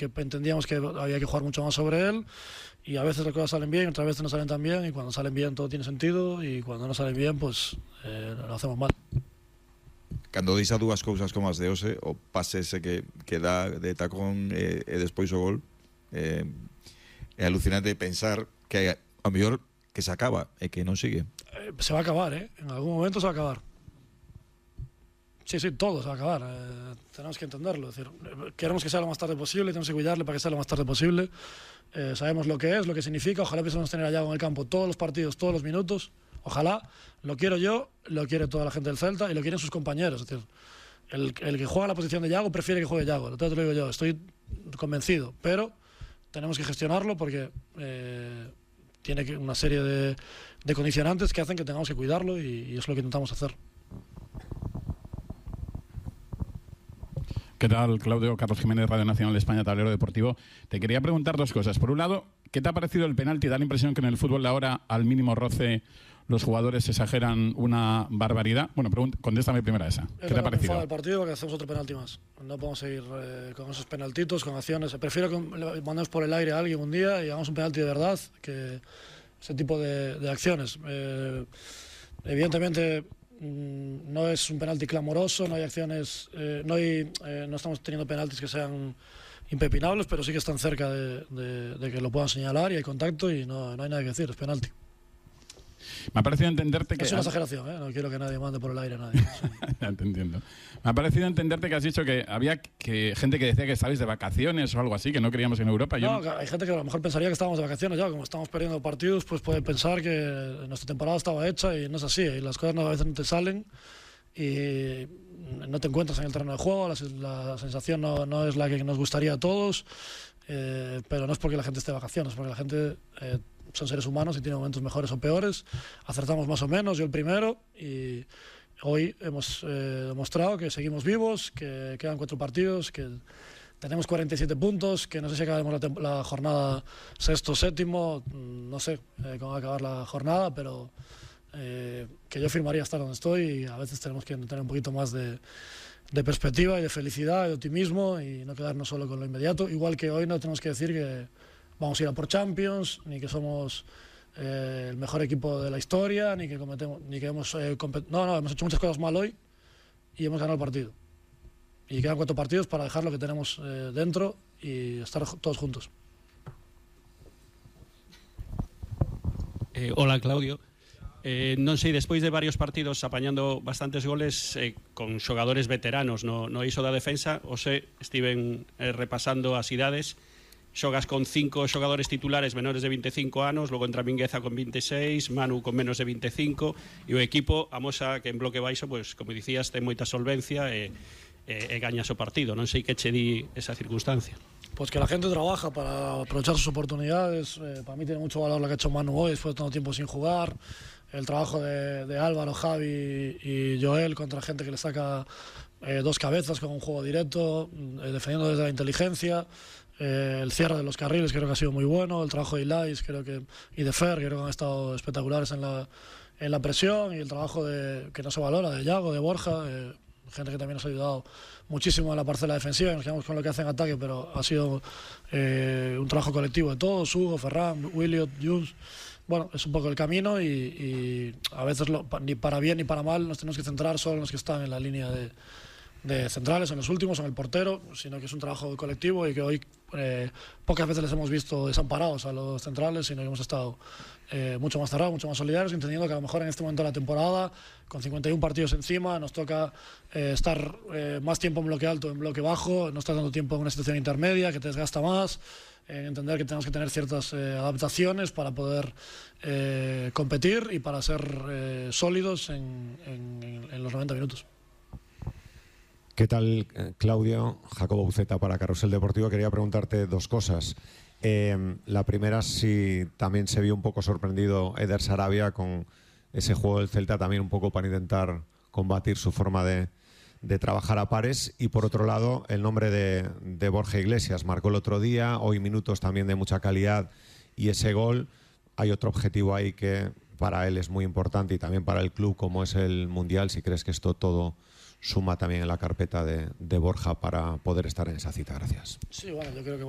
que entendíamos que había que jugar mucho más sobre él, y a veces las cosas salen bien, otras veces no salen tan bien, y cuando salen bien todo tiene sentido, y cuando no salen bien pues lo hacemos mal. Cando deixa dúas cousas como as de hoxe, o pase ese que dá de tacón e despois o gol, é alucinante pensar que a mellor que se acaba e que non sigue. Se va a acabar, en algún momento se va a acabar. Sí, todo se va a acabar. Tenemos que entenderlo. Es decir, queremos que sea lo más tarde posible, tenemos que cuidarle para que sea lo más tarde posible. Sabemos lo que es, lo que significa. Ojalá pudiésemos tener a Yago en el campo todos los partidos, todos los minutos. Ojalá. Lo quiero yo, lo quiere toda la gente del Celta y lo quieren sus compañeros. Es decir, el que juega la posición de Yago prefiere que juegue Yago. Te lo digo yo, estoy convencido. Pero tenemos que gestionarlo porque tiene una serie de condicionantes que hacen que tengamos que cuidarlo y es lo que intentamos hacer. ¿Qué tal, Claudio? Carlos Jiménez, Radio Nacional de España, Tablero Deportivo. Te quería preguntar dos cosas. Por un lado, ¿qué te ha parecido el penalti? Da la impresión que en el fútbol de ahora, al mínimo roce, los jugadores exageran una barbaridad. Bueno, contéstame primero a esa. ¿Qué te ha parecido? El partido porque hacemos otro penalti más. No podemos seguir con esos penaltitos, con acciones. Prefiero que mandemos por el aire a alguien un día y hagamos un penalti de verdad que ese tipo de acciones. Evidentemente no es un penalti clamoroso, no hay acciones, no estamos teniendo penaltis que sean impepinables, pero sí que están cerca de que lo puedan señalar y hay contacto y no hay nada que decir, es penalti. Me ha parecido entenderte que... Es una exageración, no quiero que nadie mande por el aire a nadie. Ya te entiendo. Me ha parecido entenderte que has dicho que había gente que decía que estabais de vacaciones o algo así, que no queríamos en Europa. Hay gente que a lo mejor pensaría que estábamos de vacaciones ya, como estamos perdiendo partidos, pues puede pensar que nuestra temporada estaba hecha y no es así. Y las cosas a veces no te salen y no te encuentras en el terreno de juego, la sensación no es la que nos gustaría a todos, pero no es porque la gente esté de vacaciones, porque la gente... son seres humanos y tienen momentos mejores o peores, acertamos más o menos, yo el primero, y hoy hemos demostrado que seguimos vivos, que quedan 4 partidos, que tenemos 47 puntos, que no sé si acabemos la jornada sexto o séptimo, no sé cómo va a acabar la jornada, pero que yo firmaría estar donde estoy y a veces tenemos que tener un poquito más de perspectiva y de felicidad y de optimismo y no quedarnos solo con lo inmediato, igual que hoy no tenemos que decir que vamos a ir a por Champions, ni que somos el mejor equipo de la historia, ni que hemos hecho muchas cosas mal hoy y hemos ganado el partido. Y quedan 4 partidos para dejar lo que tenemos dentro y estar todos juntos. Hola, Claudio. Non sei, despois de varios partidos apañando bastantes goles con xogadores veteranos no iso da defensa, hoxe estiven repasando as idades. Xogas con 5 xogadores titulares menores de 25 anos, logo entra Mingueza con 26, Manu con menos de 25 e o equipo amosa que en bloque baixo, pues, como dicías, ten moita solvencia e gañas o partido. Non sei que che di esa circunstancia. Pues que la gente trabaja para aprovechar sus oportunidades. Para mí tiene mucho valor lo que ha hecho Manu hoy después de tanto tiempo sin jugar, el trabajo de Álvaro, Javi y Joel contra gente que le saca 2 cabezas con un juego directo, defendiendo desde la inteligencia. El cierre de los carriles creo que ha sido muy bueno, el trabajo de Ilais y de Fer creo que han estado espectaculares en la presión, y el trabajo que no se valora de Yago, de Borja, gente que también nos ha ayudado muchísimo en la parcela defensiva, y nos quedamos con lo que hace en ataque, pero ha sido un trabajo colectivo de todos, Hugo, Ferran, Williot, Jules. Bueno, es un poco el camino y a veces ni para bien ni para mal nos tenemos que centrar solo en los que están en la línea de centrales, en los últimos, en el portero, sino que es un trabajo colectivo y que hoy pocas veces les hemos visto desamparados a los centrales, sino que hemos estado mucho más cerrados, mucho más solidarios, entendiendo que a lo mejor en este momento de la temporada, con 51 partidos encima, nos toca estar más tiempo en bloque alto, en bloque bajo, no estar dando tiempo en una situación intermedia que te desgasta más, entender que tenemos que tener ciertas adaptaciones para poder competir y para ser sólidos en los 90 minutos. ¿Qué tal, Claudio? Jacobo Buceta para Carrusel Deportivo. Quería preguntarte 2 cosas. La primera, si también se vio un poco sorprendido Eder Sarabia con ese juego del Celta, también un poco para intentar combatir su forma de trabajar a pares. Y por otro lado, el nombre de Borja Iglesias. Marcó el otro día, hoy minutos también de mucha calidad y ese gol. Hay otro objetivo ahí que para él es muy importante y también para el club, como es el Mundial. Si crees que esto todo suma también en la carpeta de Borja para poder estar en esa cita. Gracias. Sí, bueno, yo creo que